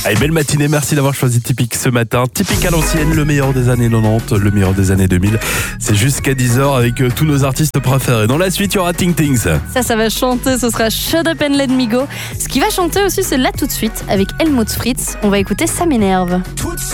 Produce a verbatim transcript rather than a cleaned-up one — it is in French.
Allez, belle matinée, merci d'avoir choisi Typique ce matin. Typique à l'ancienne, le meilleur des années quatre-vingt-dix, le meilleur des années deux mille. C'est jusqu'à dix heures avec euh, tous nos artistes préférés. Dans la suite, il y aura Ting Tings. Ça, ça va chanter, ce sera Shut Up and Let Me Go. Ce qui va chanter aussi, c'est là tout de suite avec Helmut Fritz. On va écouter Ça m'énerve.